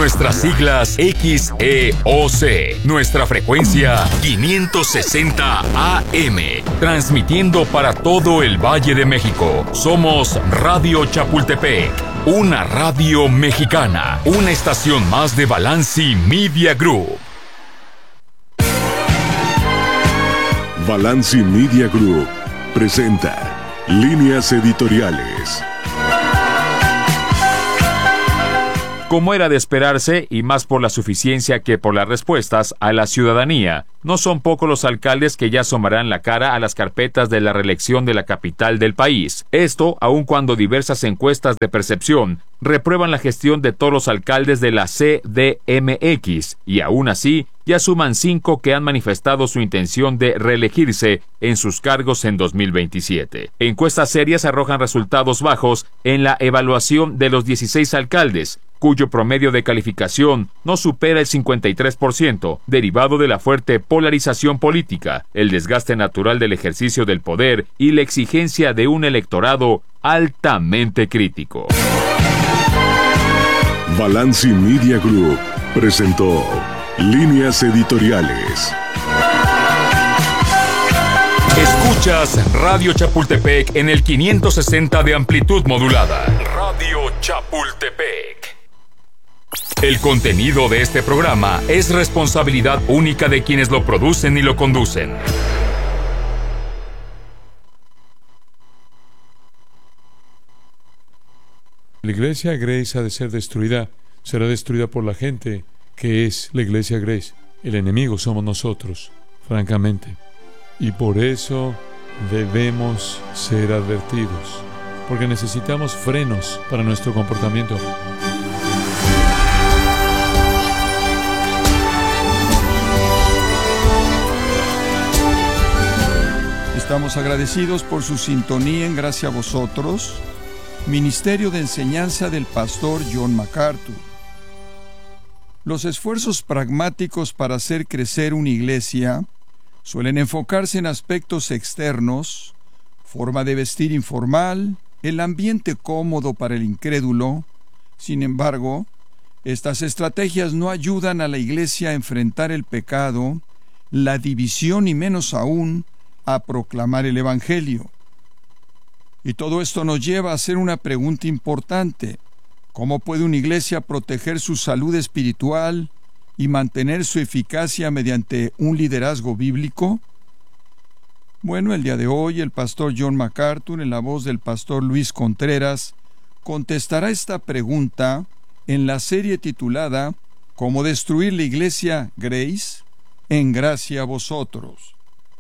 Nuestras siglas XEOC. Nuestra frecuencia 560 AM. Transmitiendo para todo el Valle de México. Somos Radio Chapultepec. Una radio mexicana. Una estación más de Balanci Media Group. Balanci Media Group presenta Líneas Editoriales. Como era de esperarse, y más por la suficiencia que por las respuestas a la ciudadanía, no son pocos los alcaldes que ya asomarán la cara a las carpetas de la reelección de la capital del país. Esto, aun cuando diversas encuestas de percepción reprueban la gestión de todos los alcaldes de la CDMX, y aún así, ya suman 5 que han manifestado su intención de reelegirse en sus cargos en 2027. Encuestas serias arrojan resultados bajos en la evaluación de los 16 alcaldes, cuyo promedio de calificación no supera el 53%, derivado de la fuerte polarización política, el desgaste natural del ejercicio del poder y la exigencia de un electorado altamente crítico. Balanci Media Group presentó Líneas Editoriales. Escuchas Radio Chapultepec en el 560 de amplitud modulada. Radio Chapultepec. El contenido de este programa es responsabilidad única de quienes lo producen y lo conducen. La iglesia Grace ha de ser destruida. Será destruida por la gente que es la iglesia Grace. El enemigo somos nosotros, francamente. Y por eso debemos ser advertidos, porque necesitamos frenos para nuestro comportamiento. Estamos agradecidos por su sintonía en Gracia a Vosotros, Ministerio de Enseñanza del Pastor John MacArthur. Los esfuerzos pragmáticos para hacer crecer una iglesia suelen enfocarse en aspectos externos, forma de vestir informal, el ambiente cómodo para el incrédulo. Sin embargo, estas estrategias no ayudan a la iglesia a enfrentar el pecado, la división y menos aún a proclamar el Evangelio. Y todo esto nos lleva a hacer una pregunta importante: ¿cómo puede una iglesia proteger su salud espiritual y mantener su eficacia mediante un liderazgo bíblico? Bueno, el día de hoy el pastor John MacArthur, en la voz del pastor Luis Contreras, contestará esta pregunta en la serie titulada ¿Cómo destruir la iglesia Grace? En Gracia a Vosotros.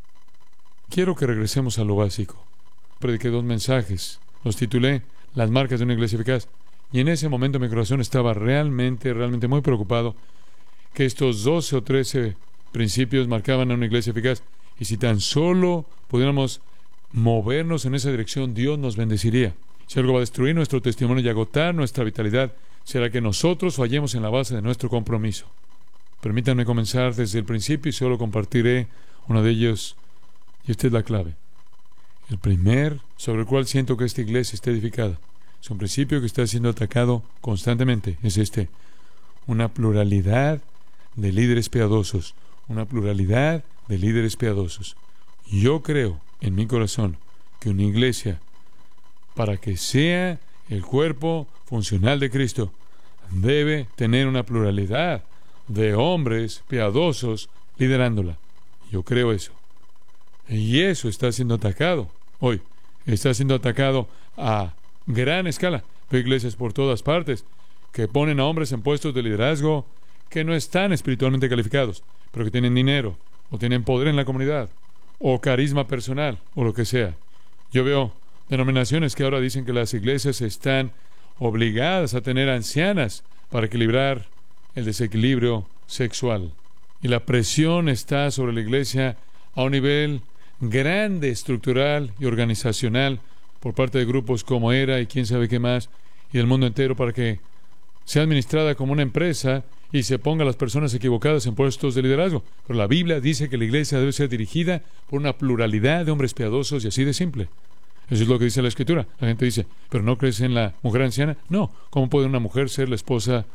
Quiero que regresemos a lo básico. Prediqué 2 mensajes. Los titulé Las marcas de una iglesia eficaz. Y en ese momento mi corazón estaba realmente muy preocupado que estos 12 o 13 principios marcaban a una iglesia eficaz. Y si tan solo pudiéramos movernos en esa dirección, Dios nos bendeciría. Si algo va a destruir nuestro testimonio y agotar nuestra vitalidad, será que nosotros fallemos en la base de nuestro compromiso. Permítanme comenzar desde el principio y solo compartiré uno de ellos, y esta es la clave. El primer sobre el cual siento que esta iglesia está edificada es un principio que está siendo atacado constantemente. Es este: una pluralidad de líderes piadosos. Una pluralidad de líderes piadosos. Yo creo en mi corazón que una iglesia, para que sea el cuerpo funcional de Cristo, debe tener una pluralidad de hombres piadosos liderándola. Yo creo eso. Y eso está siendo atacado hoy. Está siendo atacado a gran escala. Veo iglesias por todas partes que ponen a hombres en puestos de liderazgo que no están espiritualmente calificados, pero que tienen dinero, o tienen poder en la comunidad, o carisma personal, o lo que sea. Yo veo denominaciones que ahora dicen que las iglesias están obligadas a tener ancianas para equilibrar el desequilibrio sexual. Y la presión está sobre la iglesia a un nivel grande, estructural y organizacional, por parte de grupos como ERA y quién sabe qué más, y del mundo entero, para que sea administrada como una empresa y se ponga a las personas equivocadas en puestos de liderazgo. Pero la Biblia dice que la iglesia debe ser dirigida por una pluralidad de hombres piadosos, y así de simple. Eso es lo que dice la Escritura. La gente dice, ¿pero no crees en la mujer anciana? No. ¿Cómo puede una mujer ser la esposa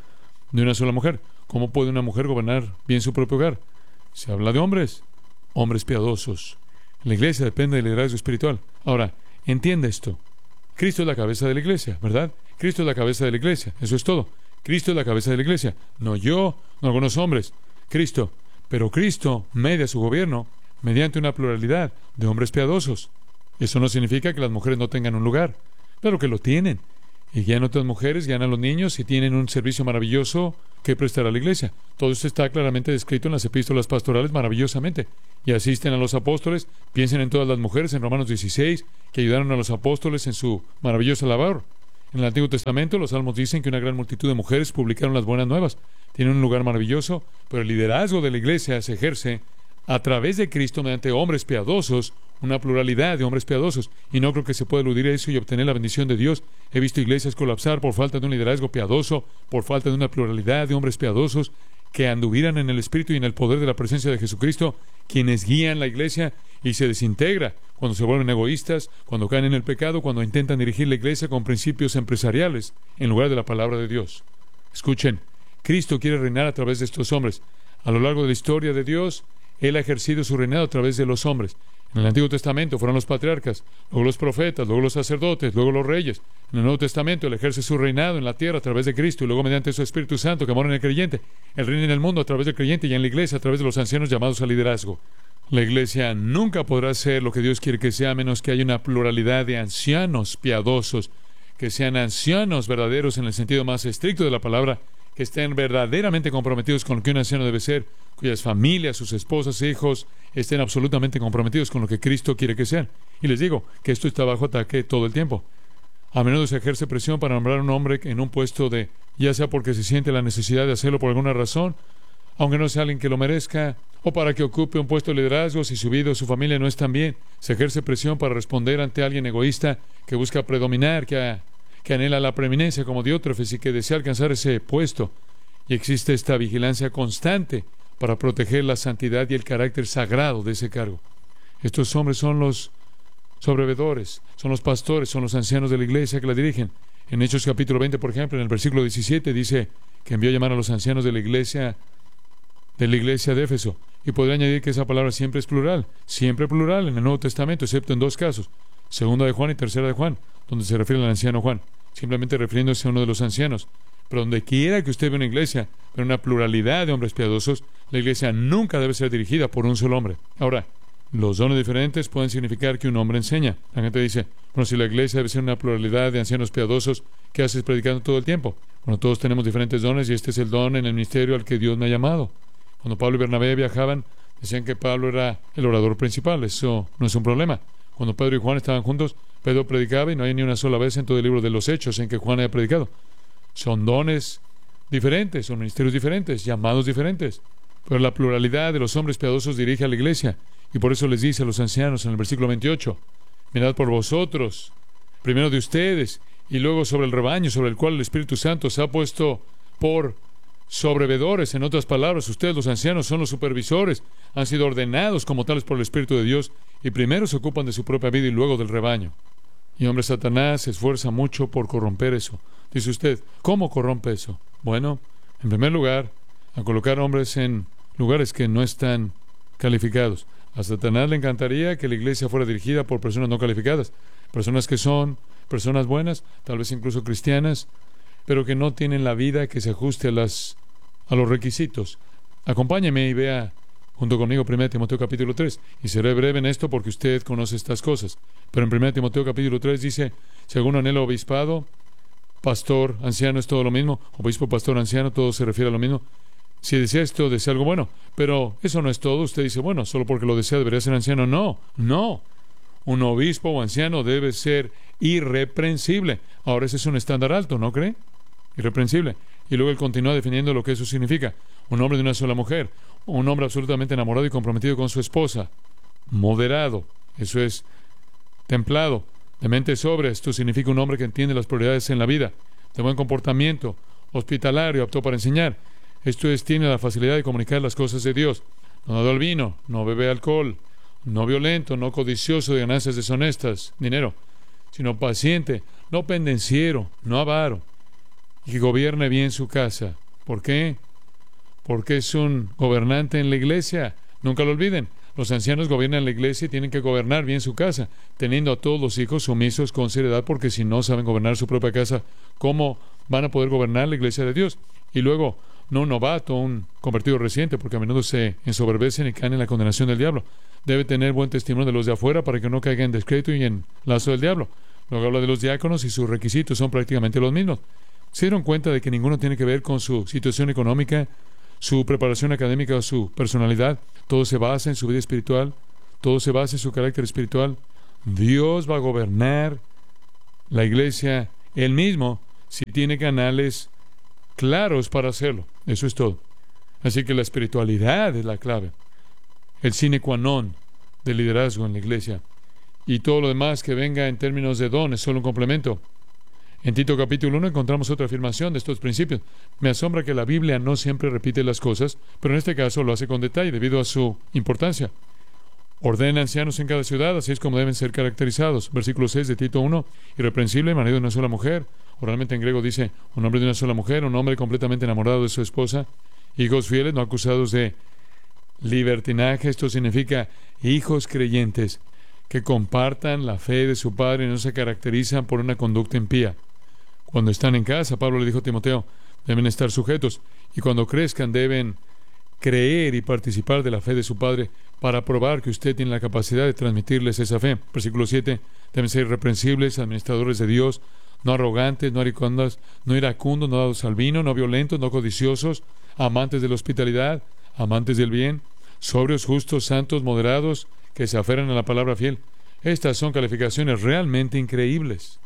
de una sola mujer. ¿Cómo puede una mujer gobernar bien su propio hogar? Se habla de hombres, hombres piadosos. La iglesia depende del liderazgo espiritual. Ahora, entiende esto. Cristo es la cabeza de la iglesia, ¿verdad? Cristo es la cabeza de la iglesia. Eso es todo. Cristo es la cabeza de la iglesia. No yo, no algunos hombres. Cristo. Pero Cristo media su gobierno mediante una pluralidad de hombres piadosos. Eso no significa que las mujeres no tengan un lugar. Claro que lo tienen. Y guían a otras mujeres, guían a los niños y tienen un servicio maravilloso que prestar a la iglesia. Todo esto está claramente descrito en las epístolas pastorales maravillosamente. Y asisten a los apóstoles. Piensen en todas las mujeres en Romanos 16 que ayudaron a los apóstoles en su maravillosa labor. En el Antiguo Testamento los salmos dicen que una gran multitud de mujeres publicaron las buenas nuevas. Tienen un lugar maravilloso, pero el liderazgo de la iglesia se ejerce a través de Cristo mediante hombres piadosos, una pluralidad de hombres piadosos. Y no creo que se pueda eludir eso y obtener la bendición de Dios. He visto iglesias colapsar por falta de un liderazgo piadoso, por falta de una pluralidad de hombres piadosos que anduvieran en el Espíritu y en el poder de la presencia de Jesucristo, quienes guían la iglesia, y se desintegra cuando se vuelven egoístas, cuando caen en el pecado, cuando intentan dirigir la iglesia con principios empresariales en lugar de la palabra de Dios. Escuchen, Cristo quiere reinar a través de estos hombres. A lo largo de la historia de Dios, Él ha ejercido su reinado a través de los hombres. En el Antiguo Testamento fueron los patriarcas, luego los profetas, luego los sacerdotes, luego los reyes. En el Nuevo Testamento Él ejerce su reinado en la tierra a través de Cristo y luego mediante su Espíritu Santo que mora en el creyente. Él reina en el mundo a través del creyente y en la iglesia a través de los ancianos llamados al liderazgo. La iglesia nunca podrá ser lo que Dios quiere que sea a menos que haya una pluralidad de ancianos piadosos, que sean ancianos verdaderos en el sentido más estricto de la palabra, que estén verdaderamente comprometidos con lo que un anciano debe ser, cuyas familias, sus esposas e hijos estén absolutamente comprometidos con lo que Cristo quiere que sean. Y les digo que esto está bajo ataque todo el tiempo. A menudo se ejerce presión para nombrar a un hombre en un puesto de, ya sea porque se siente la necesidad de hacerlo por alguna razón, aunque no sea alguien que lo merezca, o para que ocupe un puesto de liderazgo si su vida o su familia no están bien. Se ejerce presión para responder ante alguien egoísta que busca predominar, que anhela la preeminencia como Diótrefes y que desea alcanzar ese puesto. Y existe esta vigilancia constante para proteger la santidad y el carácter sagrado de ese cargo. Estos hombres son los sobrevedores, son los pastores, son los ancianos de la iglesia que la dirigen. En Hechos capítulo 20, por ejemplo, en el versículo 17 dice que envió a llamar a los ancianos de la iglesia de Éfeso. Y podría añadir que esa palabra siempre es plural, siempre plural en el Nuevo Testamento, excepto en dos casos, segunda de Juan y tercera de Juan, donde se refiere al anciano Juan, simplemente refiriéndose a uno de los ancianos. Pero donde quiera que usted vea una iglesia, pero una pluralidad de hombres piadosos, la iglesia nunca debe ser dirigida por un solo hombre. Ahora, los dones diferentes pueden significar que un hombre enseña. La gente dice, bueno, si la iglesia debe ser una pluralidad de ancianos piadosos, ¿qué haces predicando todo el tiempo? Bueno, todos tenemos diferentes dones y este es el don en el ministerio al que Dios me ha llamado. Cuando Pablo y Bernabé viajaban, decían que Pablo era el orador principal. Eso no es un problema. Cuando Pedro y Juan estaban juntos, Pedro predicaba y no hay ni una sola vez en todo el libro de los Hechos en que Juan haya predicado. Son dones diferentes, son ministerios diferentes, llamados diferentes. Pero la pluralidad de los hombres piadosos dirige a la iglesia. Y por eso les dice a los ancianos en el versículo 28, mirad por vosotros, primero de ustedes, y luego sobre el rebaño sobre el cual el Espíritu Santo se ha puesto por sobrevedores. En otras palabras, ustedes los ancianos son los supervisores, han sido ordenados como tales por el Espíritu de Dios, y primero se ocupan de su propia vida y luego del rebaño. Y hombre, Satanás se esfuerza mucho por corromper eso. Dice usted, ¿cómo corrompe eso? Bueno, en primer lugar, a colocar hombres en lugares que no están calificados. A Satanás le encantaría que la iglesia fuera dirigida por personas no calificadas, personas que son personas buenas, tal vez incluso cristianas, pero que no tienen la vida que se ajuste a los requisitos. Acompáñeme y vea junto conmigo 1 Timoteo capítulo 3, y seré breve en esto porque usted conoce estas cosas. Pero en 1 Timoteo capítulo 3 dice, según anhelo obispado, pastor, anciano es todo lo mismo, obispo, pastor, anciano, todo se refiere a lo mismo. Si desea esto, desea algo bueno, pero eso no es todo. Usted dice, bueno, solo porque lo desea debería ser anciano. No. Un obispo o anciano debe ser irreprensible. Ahora ese es un estándar alto, ¿no cree? Irreprensible. Y luego él continúa definiendo lo que eso significa. Un hombre de una sola mujer, un hombre absolutamente enamorado y comprometido con su esposa, moderado, eso es templado, de mente sobria. Esto significa un hombre que entiende las prioridades en la vida, de buen comportamiento, hospitalario, apto para enseñar. Esto es, tiene la facilidad de comunicar las cosas de Dios. No dado al vino, no bebe alcohol, no violento, no codicioso de ganancias deshonestas, dinero, sino paciente, no pendenciero, no avaro, y que gobierne bien su casa. ¿Por qué? Porque es un gobernante en la iglesia. Nunca lo olviden. Los ancianos gobiernan la iglesia y tienen que gobernar bien su casa, teniendo a todos los hijos sumisos con seriedad, porque si no saben gobernar su propia casa, ¿cómo van a poder gobernar la iglesia de Dios? Y luego, no un novato, un convertido reciente, porque a menudo se ensoberbecen y caen en la condenación del diablo. Debe tener buen testimonio de los de afuera para que no caiga en descrédito y en lazo del diablo. Luego habla de los diáconos y sus requisitos son prácticamente los mismos. ¿Se dieron cuenta de que ninguno tiene que ver con su situación económica, su preparación académica o su personalidad? Todo se basa en su vida espiritual, todo se basa en su carácter espiritual. Dios va a gobernar la iglesia Él mismo si tiene canales claros para hacerlo. Eso es todo. Así que la espiritualidad es la clave, el sine qua non del liderazgo en la iglesia. Y todo lo demás que venga en términos de don es solo un complemento. En Tito capítulo 1 encontramos otra afirmación de estos principios. Me asombra que la Biblia no siempre repite las cosas, pero en este caso lo hace con detalle debido a su importancia. Ordena ancianos en cada ciudad, así es como deben ser caracterizados. Versículo 6 de Tito 1. Irreprensible, marido de una sola mujer. Oralmente en griego dice, un hombre de una sola mujer, un hombre completamente enamorado de su esposa. Hijos fieles, no acusados de libertinaje. Esto significa hijos creyentes que compartan la fe de su padre y no se caracterizan por una conducta impía. Cuando están en casa, Pablo le dijo a Timoteo, deben estar sujetos, y cuando crezcan deben creer y participar de la fe de su padre para probar que usted tiene la capacidad de transmitirles esa fe. Versículo 7, deben ser irreprensibles, administradores de Dios, no arrogantes, no iracundos, no iracundos, no dados al vino, no violentos, no codiciosos, amantes de la hospitalidad, amantes del bien, sobrios, justos, santos, moderados, que se aferran a la palabra fiel. Estas son calificaciones realmente increíbles.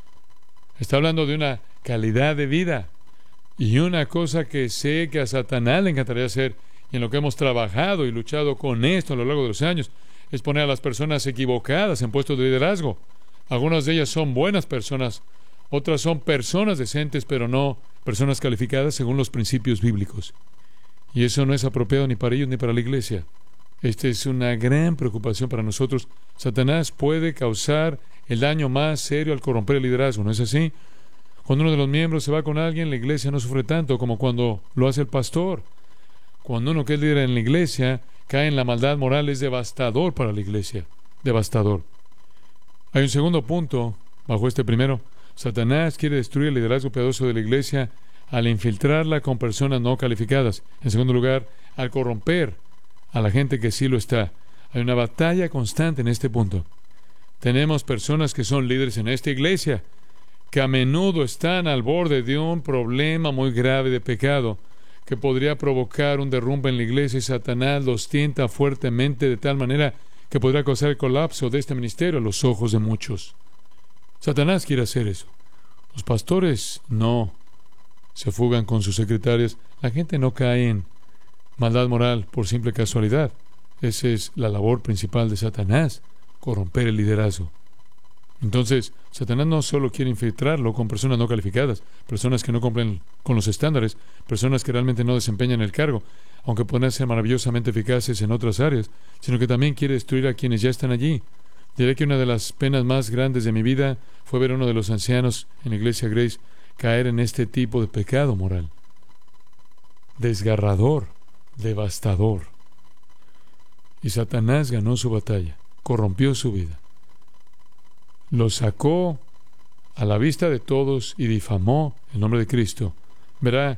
Está hablando de una calidad de vida y una cosa que sé que a Satanás le encantaría hacer, y en lo que hemos trabajado y luchado con esto a lo largo de los años, es poner a las personas equivocadas en puestos de liderazgo. Algunas de ellas son buenas personas, otras son personas decentes, pero no personas calificadas según los principios bíblicos. Y eso no es apropiado ni para ellos ni para la iglesia. Esta es una gran preocupación para nosotros. Satanás puede causar el daño más serio al corromper el liderazgo, ¿no es así? Cuando uno de los miembros se va con alguien, la iglesia no sufre tanto como cuando lo hace el pastor. Cuando uno que es líder en la iglesia cae en la maldad moral, es devastador para la iglesia. Devastador. Hay un segundo punto bajo este primero. Satanás quiere destruir el liderazgo piadoso de la iglesia al infiltrarla con personas no calificadas. En segundo lugar, al corromper a la gente que sí lo está. Hay una batalla constante en este punto. Tenemos personas que son líderes en esta iglesia, que a menudo están al borde de un problema muy grave de pecado, que podría provocar un derrumbe en la iglesia, y Satanás los tienta fuertemente de tal manera que podría causar el colapso de este ministerio a los ojos de muchos. Satanás quiere hacer eso. Los pastores no se fugan con sus secretarias. La gente no cae en maldad moral por simple casualidad. Esa es la labor principal de Satanás, corromper el liderazgo. Entonces, Satanás no solo quiere infiltrarlo con personas no calificadas, personas que no cumplen con los estándares, personas que realmente no desempeñan el cargo, aunque puedan ser maravillosamente eficaces en otras áreas, sino que también quiere destruir a quienes ya están allí. Diré que una de las penas más grandes de mi vida fue ver a uno de los ancianos en la iglesia Grace caer en este tipo de pecado moral. Desgarrador, devastador. Y Satanás ganó su batalla, corrompió su vida. Lo sacó a la vista de todos y difamó el nombre de Cristo. Verá,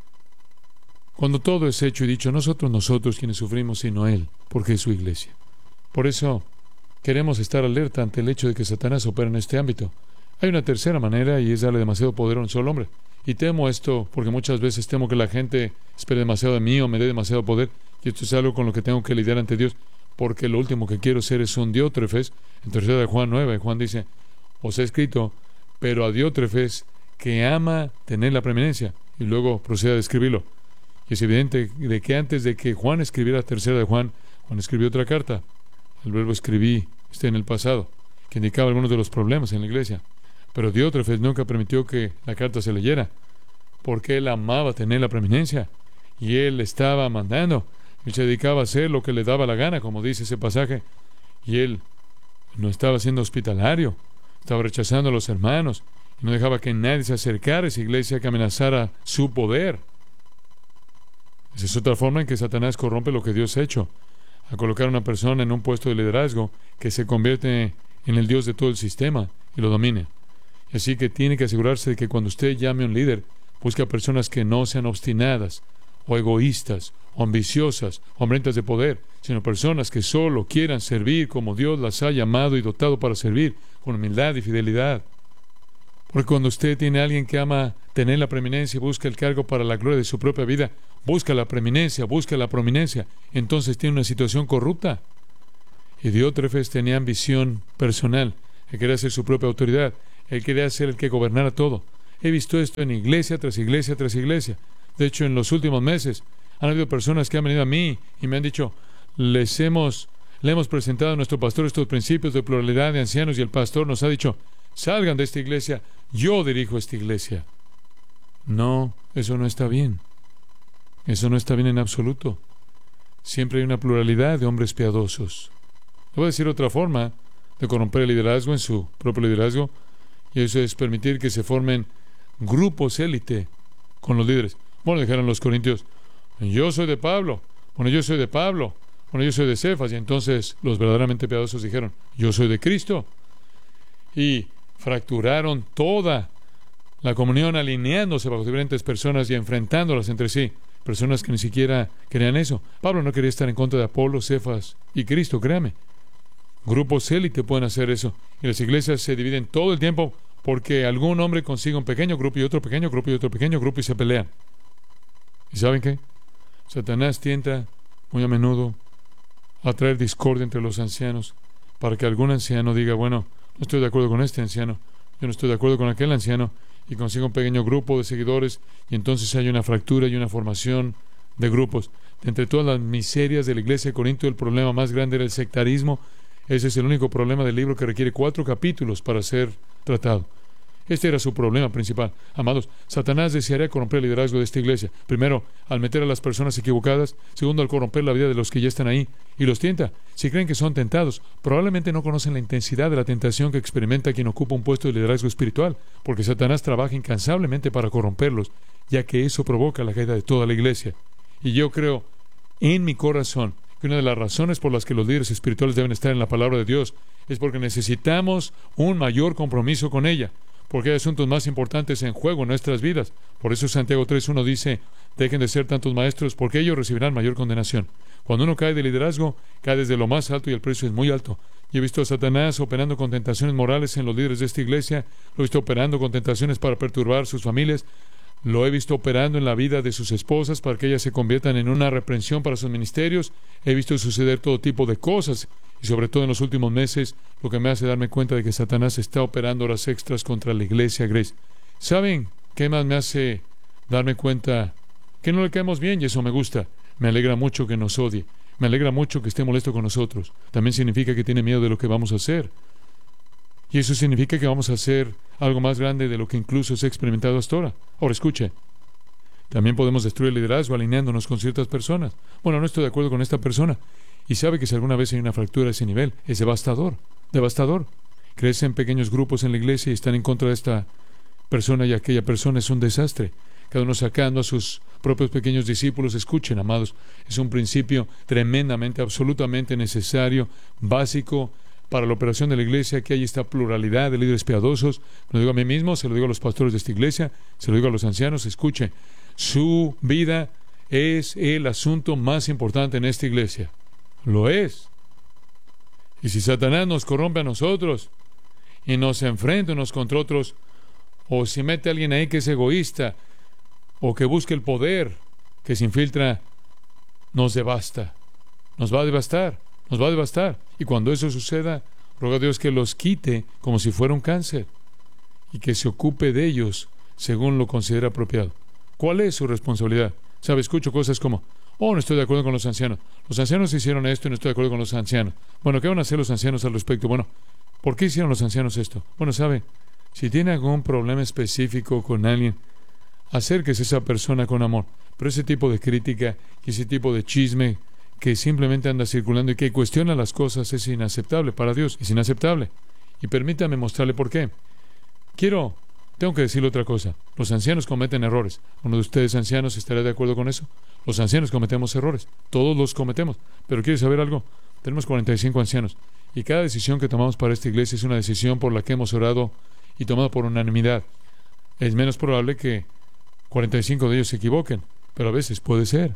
cuando todo es hecho y dicho, nosotros quienes sufrimos, sino Él, porque es su iglesia. Por eso queremos estar alerta ante el hecho de que Satanás opera en este ámbito. Hay una tercera manera, y es darle demasiado poder a un solo hombre. Y temo esto porque muchas veces temo que la gente espere demasiado de mí o me dé demasiado poder, y esto es algo con lo que tengo que lidiar ante Dios, porque lo último que quiero ser es un Diótrefes. En 3 de Juan 9, Juan dice, os he escrito, pero a Diótrefes, que ama tener la preeminencia, y luego procede a describirlo. Y es evidente de que antes de que Juan escribiera 3 de Juan, Juan escribió otra carta. El verbo escribí está en el pasado, que indicaba algunos de los problemas en la iglesia. Pero Diótrefes nunca permitió que la carta se leyera, porque él amaba tener la preeminencia, y él estaba mandando, y se dedicaba a hacer lo que le daba la gana, como dice ese pasaje, y él no estaba siendo hospitalario, estaba rechazando a los hermanos, y no dejaba que nadie se acercara a esa iglesia que amenazara su poder. Esa es otra forma en que Satanás corrompe lo que Dios ha hecho, a colocar a una persona en un puesto de liderazgo que se convierte en el Dios de todo el sistema y lo domine. Así que tiene que asegurarse de que cuando usted llame a un líder, busque a personas que no sean obstinadas, o egoístas, o ambiciosas, o hambrientas de poder, sino personas que solo quieran servir como Dios las ha llamado y dotado para servir, con humildad y fidelidad. Porque cuando usted tiene a alguien que ama tener la preeminencia y busca el cargo para la gloria de su propia vida, busca la preeminencia, busca la prominencia, entonces tiene una situación corrupta. Y Diótrefes tenía ambición personal. Él quería ser su propia autoridad. Él quería ser el que gobernara todo. He visto esto en iglesia tras iglesia tras iglesia. De hecho, en los últimos meses han habido personas que han venido a mí y me han dicho, le hemos presentado a nuestro pastor estos principios de pluralidad de ancianos y el pastor nos ha dicho, salgan de esta iglesia, yo dirijo esta iglesia. No, eso no está bien. Eso no está bien en absoluto. Siempre hay una pluralidad de hombres piadosos. Le voy a decir otra forma de corromper el liderazgo en su propio liderazgo, y eso es permitir que se formen grupos élite con los líderes. Bueno, dijeron los corintios, yo soy de Pablo, bueno, yo soy de Pablo, bueno, yo soy de Cefas, y entonces los verdaderamente piadosos dijeron, yo soy de Cristo. Y fracturaron toda la comunión, alineándose bajo diferentes personas y enfrentándolas entre sí. Personas que ni siquiera querían eso. Pablo no quería estar en contra de Apolo, Cefas y Cristo, créame. Grupos élite pueden hacer eso. Y las iglesias se dividen todo el tiempo porque algún hombre consigue un pequeño grupo y otro pequeño grupo y otro pequeño grupo y se pelean. ¿Y saben qué? Satanás tienta muy a menudo a traer discordia entre los ancianos para que algún anciano diga, bueno, no estoy de acuerdo con este anciano, yo no estoy de acuerdo con aquel anciano, y consiga un pequeño grupo de seguidores, y entonces hay una fractura y una formación de grupos. Entre todas las miserias de la iglesia de Corinto, el problema más grande era el sectarismo. Ese es el único problema del libro que requiere 4 capítulos para ser tratado. Este era su problema principal. Amados, Satanás desearía corromper el liderazgo de esta iglesia. Primero, al meter a las personas equivocadas. Segundo, al corromper la vida de los que ya están ahí. Y los tienta. Si creen que son tentados, probablemente no conocen la intensidad de la tentación que experimenta quien ocupa un puesto de liderazgo espiritual, porque Satanás trabaja incansablemente para corromperlos, ya que eso provoca la caída de toda la iglesia. Y yo creo en mi corazón que una de las razones por las que los líderes espirituales deben estar en la palabra de Dios es porque necesitamos un mayor compromiso con ella, porque hay asuntos más importantes en juego en nuestras vidas. Por eso Santiago 3:1 dice, dejen de ser tantos maestros, porque ellos recibirán mayor condenación. Cuando uno cae de liderazgo, cae desde lo más alto y el precio es muy alto. Yo he visto a Satanás operando con tentaciones morales en los líderes de esta iglesia, lo he visto operando con tentaciones para perturbar sus familias, lo he visto operando en la vida de sus esposas para que ellas se conviertan en una reprensión para sus ministerios. He visto suceder todo tipo de cosas. Y sobre todo en los últimos meses, lo que me hace darme cuenta de que Satanás está operando horas extras contra la iglesia Grace. ¿Saben qué más me hace darme cuenta? Que no le caemos bien y eso me gusta. Me alegra mucho que nos odie. Me alegra mucho que esté molesto con nosotros. También significa que tiene miedo de lo que vamos a hacer. Y eso significa que vamos a hacer algo más grande de lo que incluso se ha experimentado hasta ahora. Ahora escuche. También podemos destruir el liderazgo alineándonos con ciertas personas. Bueno, no estoy de acuerdo con esta persona. Y sabe que si alguna vez hay una fractura a ese nivel, es devastador, devastador. Crecen pequeños grupos en la iglesia y están en contra de esta persona y aquella persona. Es un desastre. Cada uno sacando a sus propios pequeños discípulos. Escuchen, amados, es un principio tremendamente, absolutamente necesario, básico para la operación de la iglesia, que hay esta pluralidad de líderes piadosos. Me lo digo a mí mismo, se lo digo a los pastores de esta iglesia, se lo digo a los ancianos. Escuchen, su vida es el asunto más importante en esta iglesia. Lo es. Y si Satanás nos corrompe a nosotros y nos enfrenta unos contra otros, o si mete a alguien ahí que es egoísta o que busque el poder, que se infiltra, nos devasta, nos va a devastar, nos va a devastar. Y cuando eso suceda, ruega a Dios que los quite como si fuera un cáncer y que se ocupe de ellos según lo considera apropiado. ¿Cuál es su responsabilidad? ¿Sabe? Escucho cosas como, no estoy de acuerdo con los ancianos. Los ancianos hicieron esto y no estoy de acuerdo con los ancianos. Bueno, ¿qué van a hacer los ancianos al respecto? Bueno, ¿por qué hicieron los ancianos esto? Bueno, ¿sabe? Si tiene algún problema específico con alguien, acérquese a esa persona con amor. Pero ese tipo de crítica y ese tipo de chisme que simplemente anda circulando y que cuestiona las cosas es inaceptable para Dios. Es inaceptable. Y permítame mostrarle por qué. Quiero tengo que decirle otra cosa. Los ancianos cometen errores. ¿Uno de ustedes ancianos estará de acuerdo con eso? Los ancianos cometemos errores. Todos los cometemos. Pero ¿quieres saber algo? Tenemos 45 ancianos. Y cada decisión que tomamos para esta iglesia es una decisión por la que hemos orado y tomado por unanimidad. Es menos probable que 45 de ellos se equivoquen, pero a veces puede ser.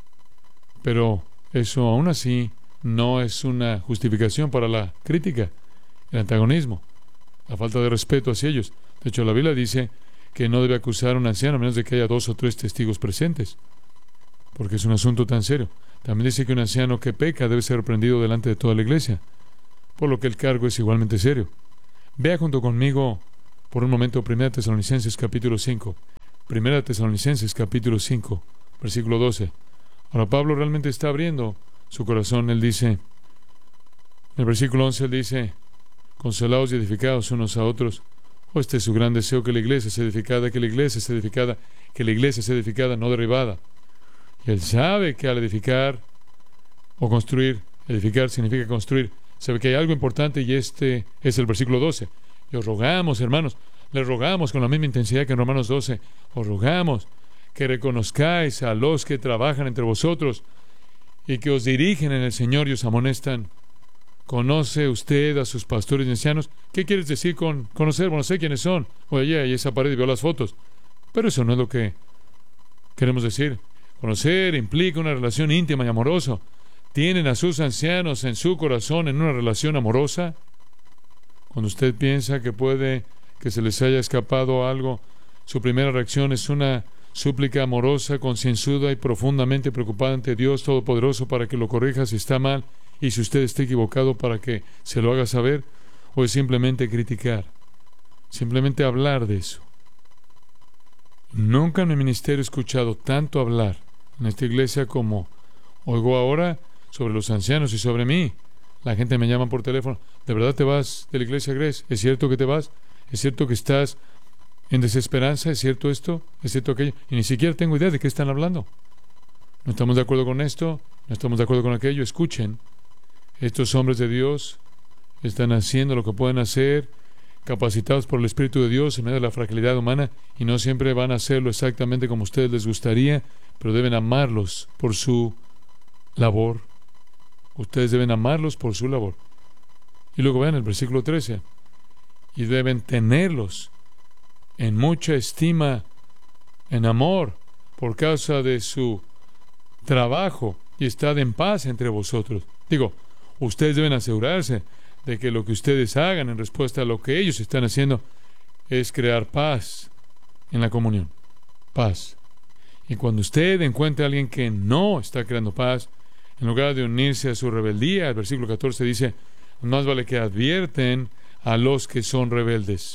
Pero eso aún así no es una justificación para la crítica, el antagonismo, la falta de respeto hacia ellos. De hecho, la Biblia dice que no debe acusar a un anciano a menos de que haya 2 o 3 testigos presentes, porque es un asunto tan serio. También dice que un anciano que peca debe ser reprendido delante de toda la iglesia, por lo que el cargo es igualmente serio. Vea junto conmigo por un momento 1 Tesalonicenses capítulo 5. 1 Tesalonicenses capítulo 5, versículo 12. Ahora Pablo realmente está abriendo su corazón. Él dice, en el versículo 11, él dice, consolados y edificados unos a otros. Este es su gran deseo, que la iglesia sea edificada, que la iglesia sea edificada, que la iglesia sea edificada, no derribada. Y él sabe que al edificar o construir, edificar significa construir, sabe que hay algo importante y este es el versículo 12. Y os rogamos, hermanos, les rogamos con la misma intensidad que en Romanos 12, os rogamos que reconozcáis a los que trabajan entre vosotros y que os dirigen en el Señor y os amonestan. ¿Conoce usted a sus pastores y ancianos? ¿Qué quieres decir con conocer? Bueno, sé quiénes son. Oye, ahí esa pared y veo las fotos. Pero eso no es lo que queremos decir. Conocer implica una relación íntima y amorosa. ¿Tienen a sus ancianos en su corazón en una relación amorosa? Cuando usted piensa que puede que se les haya escapado algo, su primera reacción es una súplica amorosa, concienzuda y profundamente preocupada ante Dios Todopoderoso para que lo corrija si está mal y si usted está equivocado para que se lo haga saber, o es simplemente criticar, simplemente hablar de eso. Nunca en mi ministerio he escuchado tanto hablar en esta iglesia como oigo ahora sobre los ancianos y sobre mí. La gente me llama por teléfono. ¿De verdad te vas de la iglesia, Grace? ¿Es cierto que te vas? ¿Es cierto que estás en desesperanza? ¿Es cierto esto? ¿Es cierto aquello? Y ni siquiera tengo idea de qué están hablando. No estamos de acuerdo con esto, no estamos de acuerdo con aquello. Escuchen, estos hombres de Dios están haciendo lo que pueden hacer, capacitados por el Espíritu de Dios en medio de la fragilidad humana, y no siempre van a hacerlo exactamente como a ustedes les gustaría, pero deben amarlos por su labor. Ustedes deben amarlos por su labor. Y luego vean el versículo 13. Y deben tenerlos en mucha estima, en amor, por causa de su trabajo, y estad en paz entre vosotros. Digo, ustedes deben asegurarse de que lo que ustedes hagan en respuesta a lo que ellos están haciendo es crear paz en la comunión. Paz. Y cuando usted encuentre a alguien que no está creando paz, en lugar de unirse a su rebeldía, el versículo 14 dice, más vale que advierten a los que son rebeldes.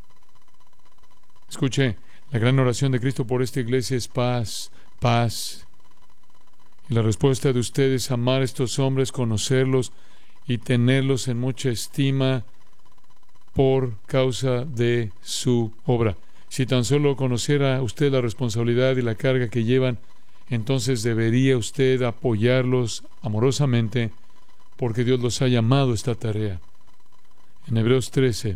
Escuche, la gran oración de Cristo por esta iglesia es paz, paz. Y la respuesta de ustedes es amar a estos hombres, conocerlos y tenerlos en mucha estima por causa de su obra. Si tan solo conociera usted la responsabilidad y la carga que llevan, entonces debería usted apoyarlos amorosamente, porque Dios los ha llamado a esta tarea. En Hebreos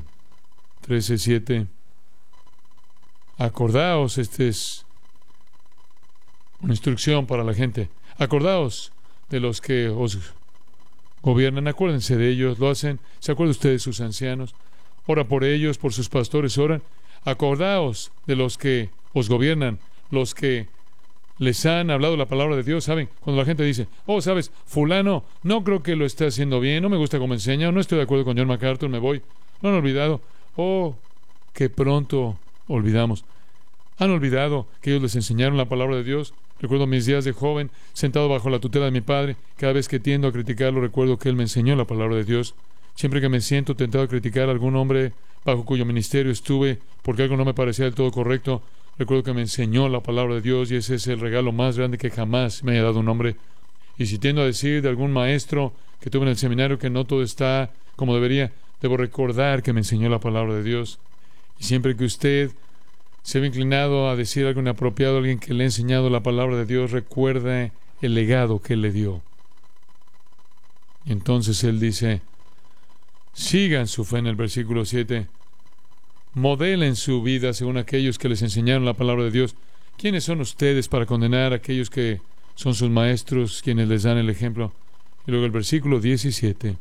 13:7, acordaos, esta es una instrucción para la gente, acordaos de los que os gobiernan, acuérdense de ellos, lo hacen, ¿se acuerda usted de sus ancianos? Ora por ellos, por sus pastores, oran. Acordaos de los que os gobiernan, los que les han hablado la palabra de Dios. ¿Saben? Cuando la gente dice, oh, ¿sabes? Fulano, no creo que lo esté haciendo bien, no me gusta cómo enseña, no estoy de acuerdo con John MacArthur, me voy. ¿Lo han olvidado? Oh, que pronto olvidamos. ¿Han olvidado que ellos les enseñaron la palabra de Dios? Recuerdo mis días de joven, sentado bajo la tutela de mi padre. Cada vez que tiendo a criticarlo, recuerdo que él me enseñó la palabra de Dios. Siempre que me siento tentado a criticar a algún hombre bajo cuyo ministerio estuve, porque algo no me parecía del todo correcto, recuerdo que me enseñó la palabra de Dios, y ese es el regalo más grande que jamás me haya dado un hombre. Y si tiendo a decir de algún maestro que tuve en el seminario que no todo está como debería, debo recordar que me enseñó la palabra de Dios. Y siempre que usted se ve inclinado a decir algo inapropiado a alguien que le ha enseñado la palabra de Dios, recuerda el legado que él le dio. Y entonces él dice, sigan su fe en el versículo 7. modelen su vida según aquellos que les enseñaron la palabra de Dios. ¿Quiénes son ustedes para condenar a aquellos que son sus maestros, quienes les dan el ejemplo? Y luego el versículo 17.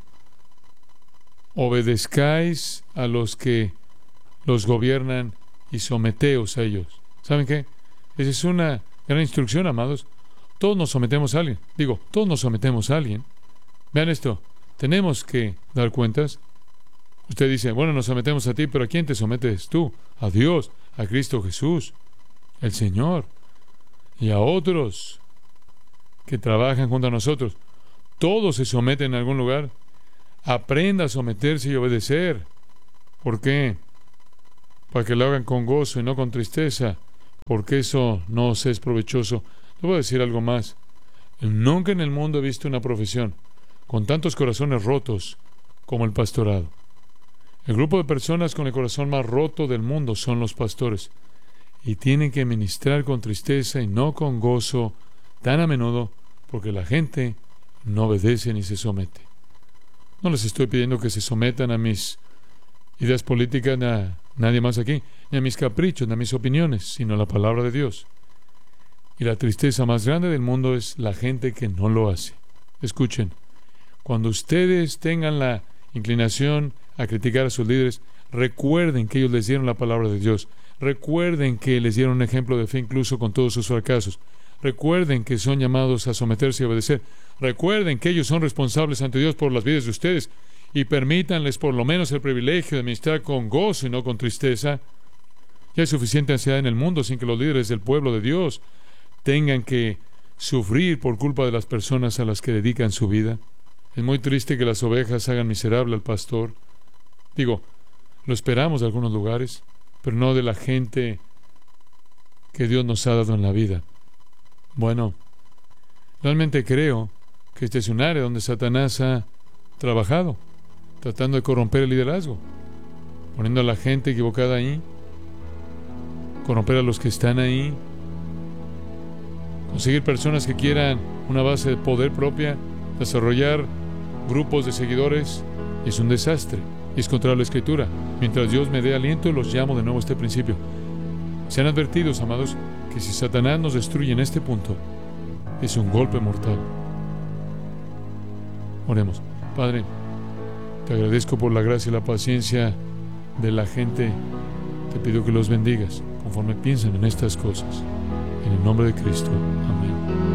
Obedezcáis a los que los gobiernan y someteos a ellos. ¿Saben qué? Esa es una gran instrucción, amados. Todos nos sometemos a alguien. Todos nos sometemos a alguien. Vean esto. Tenemos que dar cuentas. Usted dice, bueno, nos sometemos a ti, pero ¿a quién te sometes tú? A Dios, a Cristo Jesús, el Señor, y a otros que trabajan junto a nosotros. Todos se someten en algún lugar. Aprenda a someterse y obedecer. ¿Por qué? Para que lo hagan con gozo y no con tristeza, porque eso no os es provechoso. Le voy a decir algo más. Nunca en el mundo he visto una profesión con tantos corazones rotos como el pastorado. El grupo de personas con el corazón más roto del mundo son los pastores, y tienen que ministrar con tristeza y no con gozo tan a menudo, porque la gente no obedece ni se somete. No les estoy pidiendo que se sometan a mis ideas políticas, a nadie más aquí, ni a mis caprichos, ni a mis opiniones, sino a la palabra de Dios. Y la tristeza más grande del mundo es la gente que no lo hace. Escuchen, cuando ustedes tengan la inclinación a criticar a sus líderes, recuerden que ellos les dieron la palabra de Dios. Recuerden que les dieron un ejemplo de fe incluso con todos sus fracasos. Recuerden que son llamados a someterse y obedecer. Recuerden que ellos son responsables ante Dios por las vidas de ustedes, y permítanles por lo menos el privilegio de ministrar con gozo y no con tristeza. Ya hay suficiente ansiedad en el mundo sin que los líderes del pueblo de Dios tengan que sufrir por culpa de las personas a las que dedican su vida. Es muy triste que las ovejas hagan miserable al pastor. Lo esperamos de algunos lugares, pero no de la gente que Dios nos ha dado en la vida. Bueno, realmente creo que este es un área donde Satanás ha trabajado, tratando de corromper el liderazgo, poniendo a la gente equivocada ahí, corromper a los que están ahí, conseguir personas que quieran una base de poder propia, desarrollar grupos de seguidores. Es un desastre. Es contra la Escritura. Mientras Dios me dé aliento, los llamo de nuevo a este principio. Sean advertidos, amados, que si Satanás nos destruye en este punto, es un golpe mortal. Oremos. Padre, te agradezco por la gracia y la paciencia de la gente. Te pido que los bendigas conforme piensan en estas cosas. En el nombre de Cristo. Amén.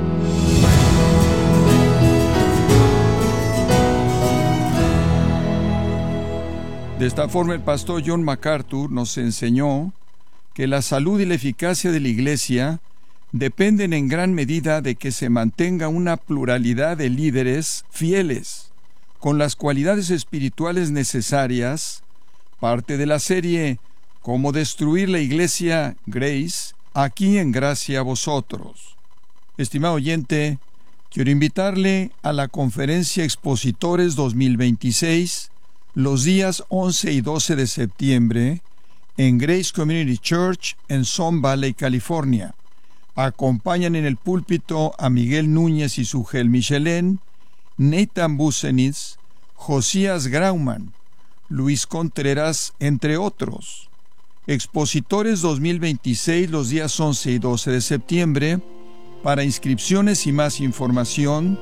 De esta forma, el pastor John MacArthur nos enseñó que la salud y la eficacia de la Iglesia dependen en gran medida de que se mantenga una pluralidad de líderes fieles, con las cualidades espirituales necesarias, parte de la serie Cómo destruir la Iglesia Grace, aquí en Gracia a Vosotros. Estimado oyente, quiero invitarle a la Conferencia Expositores 2026, los días 11 y 12 de septiembre, en Grace Community Church en Sun Valley, California. Acompañan en el púlpito a Miguel Núñez y Sugel Michelén, Nathan Busenitz, Josías Grauman, Luis Contreras, entre otros. Expositores 2026, los días 11 y 12 de septiembre. Para inscripciones y más información,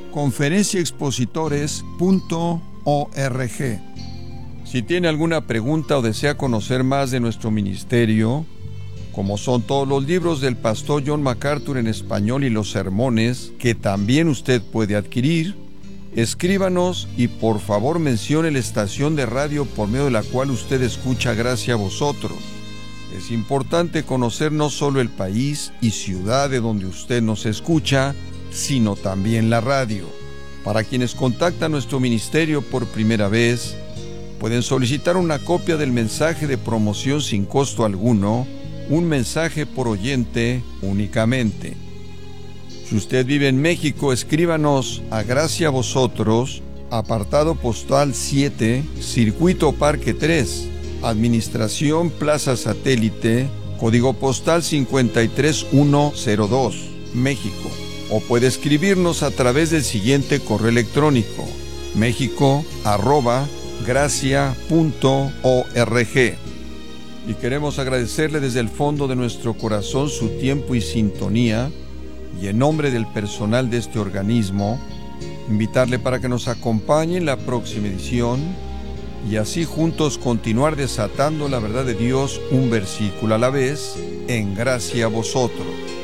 conferenciaexpositores.org. Si tiene alguna pregunta o desea conocer más de nuestro ministerio, como son todos los libros del pastor John MacArthur en español y los sermones que también usted puede adquirir, escríbanos y por favor mencione la estación de radio por medio de la cual usted escucha Gracia a Vosotros. Es importante conocer no solo el país y ciudad de donde usted nos escucha, sino también la radio. Para quienes contactan nuestro ministerio por primera vez, pueden solicitar una copia del mensaje de promoción sin costo alguno, un mensaje por oyente únicamente. Si usted vive en México, escríbanos a Gracia a Vosotros, apartado postal 7, Circuito Parque 3, Administración Plaza Satélite, código postal 53102, México. O puede escribirnos a través del siguiente correo electrónico: mexico@gracia.org. Y queremos agradecerle desde el fondo de nuestro corazón su tiempo y sintonía, y en nombre del personal de este organismo, invitarle para que nos acompañe en la próxima edición y así juntos continuar desatando la verdad de Dios un versículo a la vez, en gracia a vosotros.